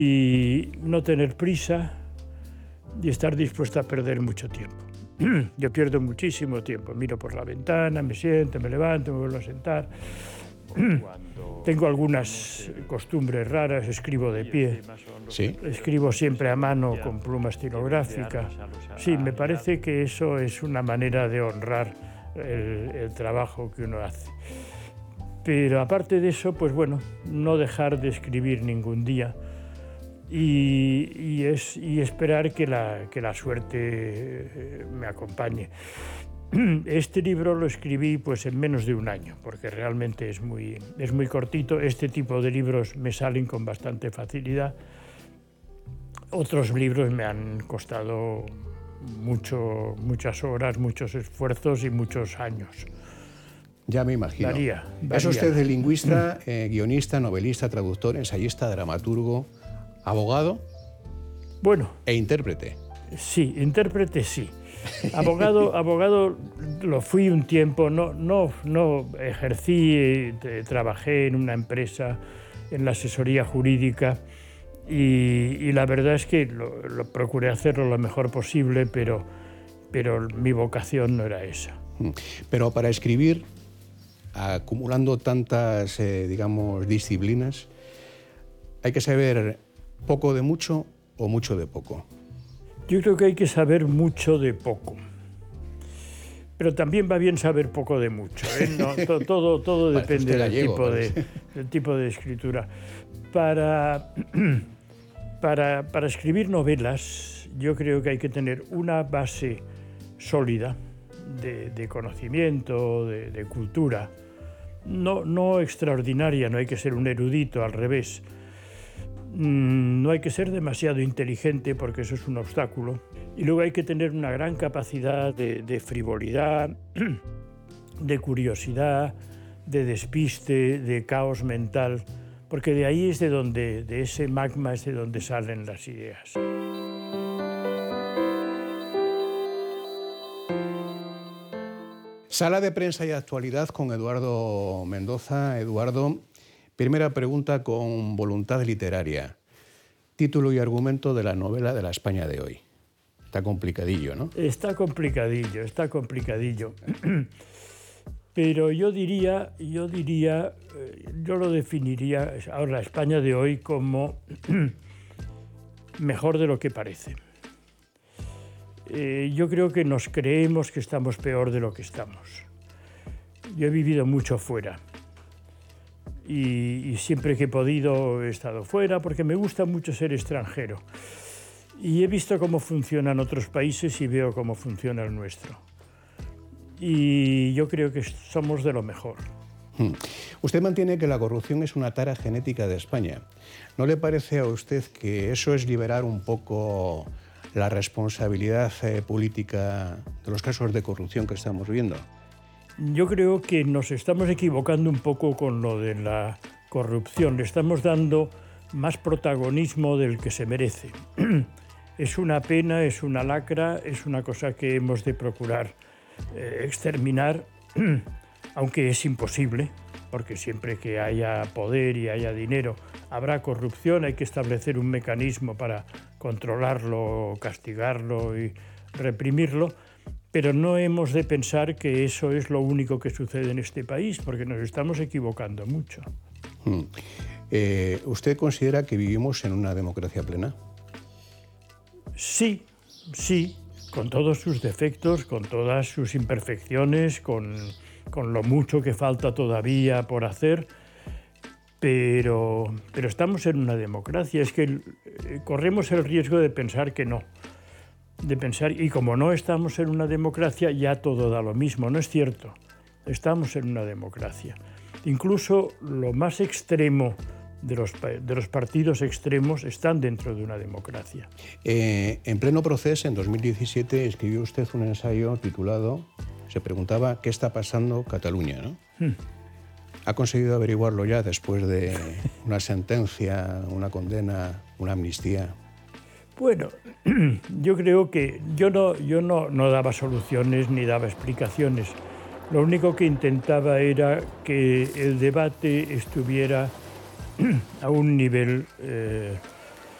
y no tener prisa y estar dispuesto a perder mucho tiempo. Yo pierdo muchísimo tiempo, miro por la ventana, me siento, me levanto, me vuelvo a sentar. Tengo algunas costumbres raras, escribo de pie, ¿Sí? escribo siempre a mano con pluma estilográfica. Sí, me parece que eso es una manera de honrar el trabajo que uno hace. Pero aparte de eso, pues bueno, no dejar de escribir ningún día y esperar que la suerte me acompañe. Este libro lo escribí pues en menos de un año, porque realmente es muy cortito. Este tipo de libros me salen con bastante facilidad. Otros libros me han costado muchas horas, muchos esfuerzos y muchos años. Ya me imagino. Varía. Es usted de lingüista, guionista, novelista, traductor, ensayista, dramaturgo, abogado, Bueno, e intérprete. sí, intérprete sí. Abogado lo fui un tiempo, no ejercí, trabajé en una empresa en la asesoría jurídica y la verdad es que lo procuré hacerlo lo mejor posible, pero mi vocación no era esa. Pero para escribir, acumulando tantas, disciplinas, hay que saber poco de mucho o mucho de poco. Yo creo que hay que saber mucho de poco, pero también va bien saber poco de mucho, ¿eh? No, todo depende del tipo de escritura. Para escribir novelas, yo creo que hay que tener una base sólida de conocimiento, de cultura, no extraordinaria, no hay que ser un erudito, al revés. No hay que ser demasiado inteligente porque eso es un obstáculo. Y luego hay que tener una gran capacidad de frivolidad, de curiosidad, de despiste, de caos mental, porque de ahí es de ese magma es de donde salen las ideas. Sala de prensa y actualidad con Eduardo Mendoza. Eduardo, primera pregunta con voluntad literaria. Título y argumento de la novela de la España de hoy. Está complicadillo, ¿no? Está complicadillo. Pero yo lo definiría ahora la España de hoy como mejor de lo que parece. Yo creo que nos creemos que estamos peor de lo que estamos. Yo he vivido mucho fuera y siempre que he podido he estado fuera porque me gusta mucho ser extranjero. Y he visto cómo funcionan otros países y veo cómo funciona el nuestro. Y yo creo que somos de lo mejor. Usted mantiene que la corrupción es una tara genética de España. ¿No le parece a usted que eso es liberar un poco la responsabilidad política de los casos de corrupción que estamos viendo? Yo creo que nos estamos equivocando un poco con lo de la corrupción. Le estamos dando más protagonismo del que se merece. Es una pena, es una lacra, es una cosa que hemos de procurar exterminar, aunque es imposible, porque siempre que haya poder y haya dinero habrá corrupción, hay que establecer un mecanismo para controlarlo, castigarlo y reprimirlo, pero no hemos de pensar que eso es lo único que sucede en este país, porque nos estamos equivocando mucho. ¿Usted considera que vivimos en una democracia plena? Sí, con todos sus defectos, con todas sus imperfecciones, con lo mucho que falta todavía por hacer, pero estamos en una democracia. Es que corremos el riesgo de pensar que no, y como no estamos en una democracia, ya todo da lo mismo. No es cierto, estamos en una democracia. Incluso lo más extremo de los partidos extremos están dentro de una democracia. En pleno proceso, en 2017, escribió usted un ensayo titulado, se preguntaba, ¿qué está pasando Cataluña?, ¿no? ¿Ha conseguido averiguarlo ya después de una sentencia, una condena, una amnistía? Bueno, yo creo que yo no daba soluciones ni daba explicaciones. Lo único que intentaba era que el debate estuviera a un nivel